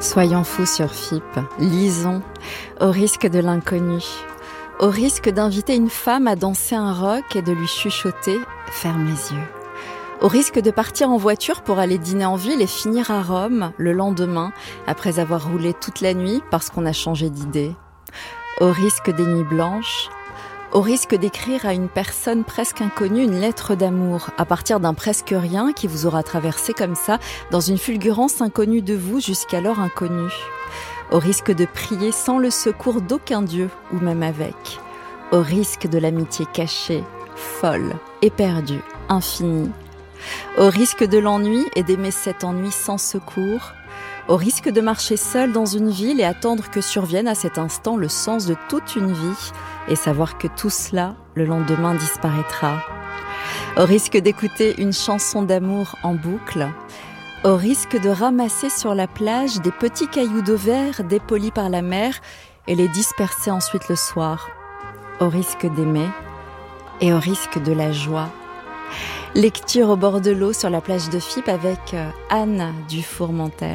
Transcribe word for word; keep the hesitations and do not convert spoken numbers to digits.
Soyons fous sur F I P, lisons, au risque de l'inconnu, au risque d'inviter une femme à danser un rock et de lui chuchoter « ferme les yeux », au risque de partir en voiture pour aller dîner en ville et finir à Rome le lendemain après avoir roulé toute la nuit parce qu'on a changé d'idée, au risque des nuits blanches, au risque d'écrire à une personne presque inconnue une lettre d'amour à partir d'un presque rien qui vous aura traversé comme ça dans une fulgurance inconnue de vous jusqu'alors inconnue, au risque de prier sans le secours d'aucun dieu ou même avec, au risque de l'amitié cachée, folle, éperdue, infinie, au risque de l'ennui et d'aimer cet ennui sans secours, au risque de marcher seul dans une ville et attendre que survienne à cet instant le sens de toute une vie et savoir que tout cela, le lendemain, disparaîtra. Au risque d'écouter une chanson d'amour en boucle, au risque de ramasser sur la plage des petits cailloux d'eau vert dépolis par la mer et les disperser ensuite le soir, au risque d'aimer et au risque de la joie. Lecture au bord de l'eau sur la plage de F I P avec Anne Dufourmentel.